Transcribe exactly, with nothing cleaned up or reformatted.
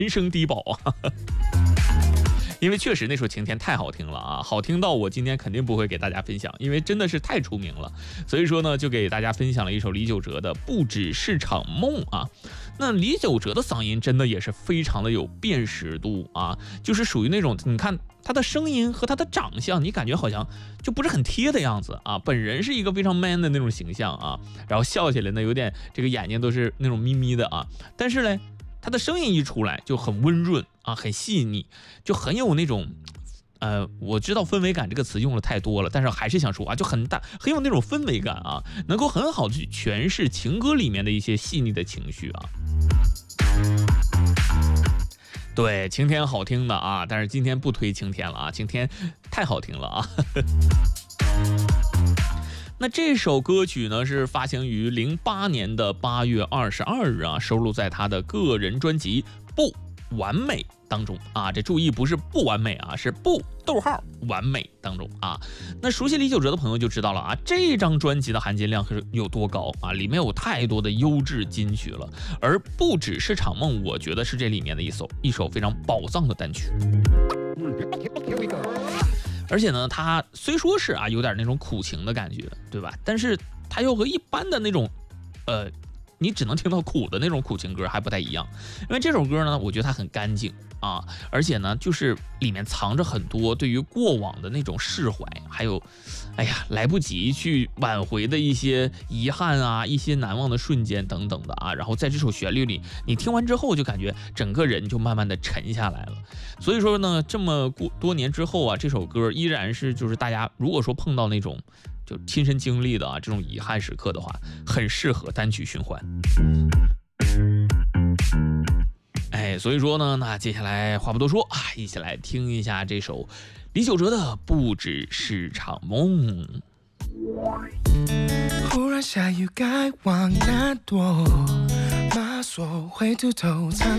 人生低保啊。因为确实那首《晴天》太好听了啊，好听到我今天肯定不会给大家分享，因为真的是太出名了。所以说呢，就给大家分享了一首李玖哲的《不只是场梦》啊。那李玖哲的嗓音真的也是非常的有辨识度啊，就是属于那种你看他的声音和他的长相，你感觉好像就不是很贴的样子啊。本人是一个非常 man 的那种形象啊，然后笑起来呢有点这个眼睛都是那种眯眯的啊，但是呢。他的声音一出来就很温润啊，很细腻，就很有那种，呃，我知道氛围感这个词用了太多了，但是还是想说啊，就很大，很有那种氛围感啊，能够很好的去诠释情歌里面的一些细腻的情绪啊。对，晴天好听的啊，但是今天不推晴天了啊，晴天太好听了啊。那这首歌曲呢是发行于零八年的八月二十二日啊，收录在他的个人专辑《不完美》当中啊。这注意不是不完美啊，是不逗号完美当中啊。那熟悉李玖哲的朋友就知道了啊，这张专辑的含金量是有多高啊，里面有太多的优质金曲了。而不只是场梦，我觉得是这里面的一首一首非常宝藏的单曲。而且呢，它虽说是啊有点那种苦情的感觉，对吧？但是它又和一般的那种，呃，你只能听到苦的那种苦情歌还不太一样。因为这首歌呢，我觉得它很干净啊，而且呢，就是里面藏着很多对于过往的那种释怀，还有，哎呀，来不及去挽回的一些遗憾啊，一些难忘的瞬间等等的啊。然后在这首旋律里，你听完之后就感觉整个人就慢慢的沉下来了。所以说呢，这么多年之后啊，这首歌依然是就是大家如果说碰到那种就亲身经历的啊这种遗憾时刻的话，很适合单曲循环。哎，所以说呢，那接下来话不多说啊，一起来听一下这首李玖哲的《不只是场梦》。 忽然下雨该往哪躲？马索会秃头藏